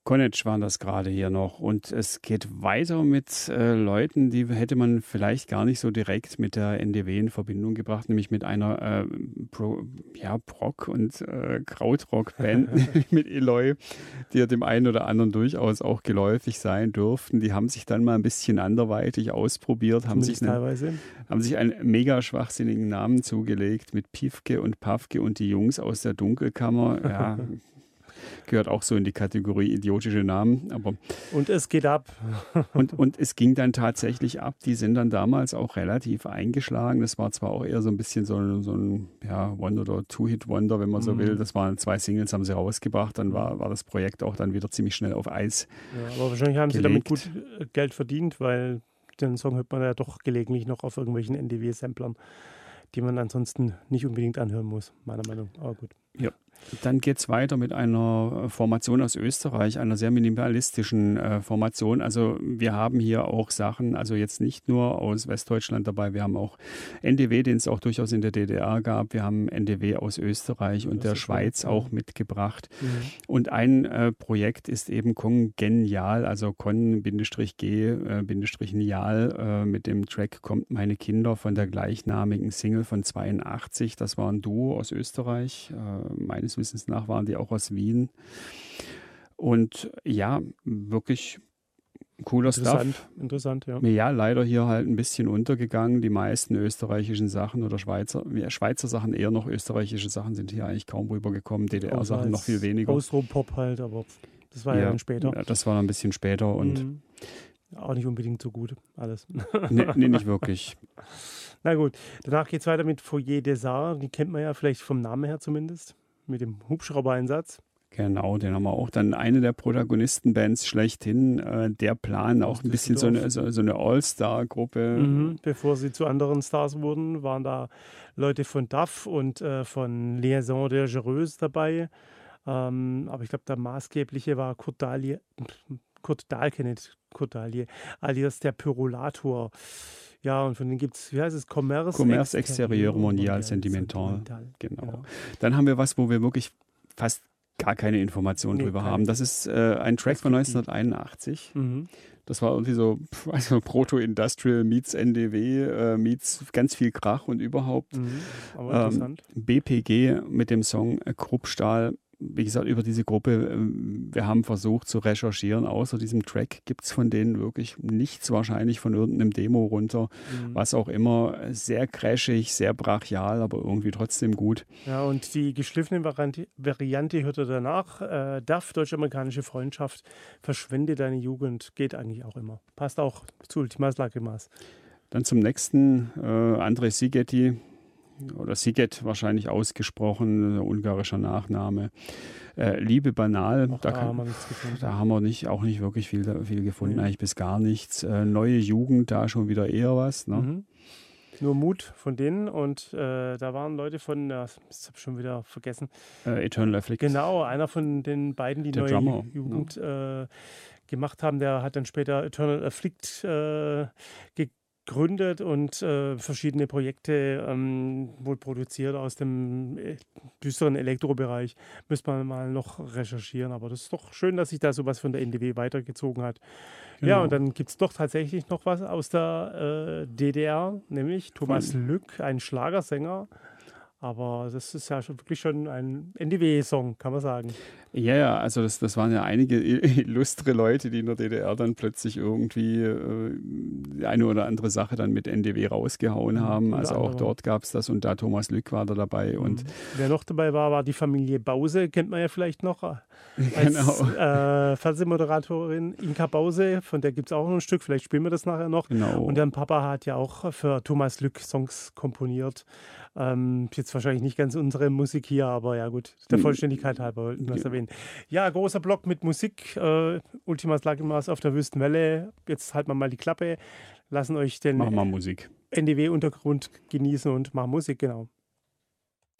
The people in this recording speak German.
Konec waren das gerade hier noch. Und es geht weiter mit Leuten, die hätte man vielleicht gar nicht so direkt mit der NDW in Verbindung gebracht, nämlich mit einer Prog- und Krautrock-Band mit Eloy, die ja dem einen oder anderen durchaus auch geläufig sein dürften. Die haben sich dann mal ein bisschen anderweitig ausprobiert, Zumindest teilweise. haben sich einen mega schwachsinnigen Namen zugelegt mit Piefke und Pafke und die Jungs aus der Dunkelkammer. Ja, gehört auch so in die Kategorie idiotische Namen. Aber Und es geht ab. und es ging dann tatsächlich ab. Die sind dann damals auch relativ eingeschlagen. Das war zwar auch eher so ein bisschen so ein One- oder Two-Hit-Wonder, wenn man so will. Das waren 2 Singles, haben sie rausgebracht. Dann war das Projekt auch dann wieder ziemlich schnell auf Eis Ja, aber wahrscheinlich haben sie damit gelegt. gut Geld verdient, weil den Song hört man ja doch gelegentlich noch auf irgendwelchen NDW-Samplern, die man ansonsten nicht unbedingt anhören muss, meiner Meinung nach. Aber gut. Ja. Dann geht es weiter mit einer Formation aus Österreich, einer sehr minimalistischen Formation. Also wir haben hier auch Sachen, also jetzt nicht nur aus Westdeutschland dabei, wir haben auch NDW, den es auch durchaus in der DDR gab. Wir haben NDW aus Österreich und der Schweiz auch mitgebracht. Und ein Projekt ist eben Kongenial, also Con-G-Nial mit dem Track Kommt meine Kinder von der gleichnamigen Single von 82. Das war ein Duo aus Österreich. Meines Wissens nach waren die auch aus Wien. Und ja, wirklich cooler Stuff. Interessant, ja. Ja, leider hier halt ein bisschen untergegangen. Die meisten österreichischen Sachen oder Schweizer Sachen eher noch, österreichische Sachen sind hier eigentlich kaum rübergekommen. DDR-Sachen noch viel weniger. Austro-Pop halt, aber das war ja dann später. Ja, das war dann ein bisschen später und auch nicht unbedingt so gut, alles. Nee, nicht wirklich. Na gut, danach geht es weiter mit Foyer des Arts. Die kennt man ja vielleicht vom Namen her zumindest, mit dem Hubschrauber-Einsatz. Genau, den haben wir auch. Dann eine der Protagonistenbands schlechthin, Der Plan, auch ein bisschen so eine All-Star-Gruppe. Bevor sie zu anderen Stars wurden, waren da Leute von DAF und von Liaison Dangereuse dabei. Aber ich glaube, der maßgebliche war Kurt Dahlke, alias der Pyrolator. Ja, und von denen gibt es, wie heißt es, Commerce Exterieur Mondial Sentimental. Genau. Dann haben wir was, wo wir wirklich fast gar keine Informationen drüber haben. Das ist ein Track von 1981. Das war irgendwie so Proto-Industrial meets NDW, meets ganz viel Krach und überhaupt. Aber interessant. BPG mit dem Song Kruppstahl. Wie gesagt, über diese Gruppe, wir haben versucht zu recherchieren, außer diesem Track gibt es von denen wirklich nichts, wahrscheinlich von irgendeinem Demo runter, was auch immer, sehr crashig, sehr brachial, aber irgendwie trotzdem gut. Ja, und die geschliffene Variante hört er danach, DAF, Deutsch-Amerikanische Freundschaft, verschwende deine Jugend, geht eigentlich auch immer. Passt auch zu Ultimas Lacrimas. Dann zum nächsten, André Szigeti, oder Sziget wahrscheinlich ausgesprochen, ungarischer Nachname. Liebe banal, da haben wir nichts gefunden. Da haben wir auch nicht wirklich viel gefunden, eigentlich bis gar nichts. Neue Jugend, da schon wieder eher was. Ne? Nur Mut von denen und da waren Leute von, das habe ich schon wieder vergessen. Eternal Afflict. Genau, einer von den beiden, die der neue Drummer, Jugend gemacht haben, der hat dann später Eternal Afflict gegründet und verschiedene Projekte wohl produziert aus dem düsteren Elektrobereich. Müsste man mal noch recherchieren, aber das ist doch schön, dass sich da sowas von der NDW weitergezogen hat. Genau. Ja, und dann gibt es doch tatsächlich noch was aus der DDR, nämlich Thomas Lück, ein Schlagersänger. Aber das ist ja wirklich schon ein NDW-Song, kann man sagen. Ja, also das waren ja einige illustre Leute, die in der DDR dann plötzlich irgendwie die eine oder andere Sache dann mit NDW rausgehauen haben. Also auch dort gab es das und da Thomas Lück war da dabei. Und wer noch dabei war die Familie Bause, kennt man ja vielleicht noch als Fernsehmoderatorin Inka Bause, von der gibt es auch noch ein Stück, vielleicht spielen wir das nachher noch. Genau. Und deren Papa hat ja auch für Thomas Lück Songs komponiert. Jetzt wahrscheinlich nicht ganz unsere Musik hier, aber ja gut, der Vollständigkeit halber wollten wir es erwähnen. Ja, großer Block mit Musik, Ultimas Lacrimas auf der Wüstenwelle. Jetzt halten wir mal die Klappe, lassen euch den Machen wir Musik. NDW-Untergrund genießen und machen Musik, genau.